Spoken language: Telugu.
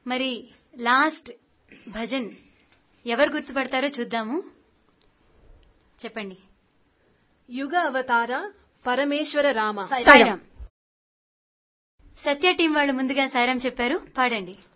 మరి లాస్ట్ భజన్ ఎవరు గుర్తుపడతారో చూద్దాము. చెప్పండి. యుగ అవతార పరమేశ్వర రామ. సాయిరామ్. సత్య టీం వాళ్ళు ముందుగా సాయిరామ్ చెప్పారు, పాడండి.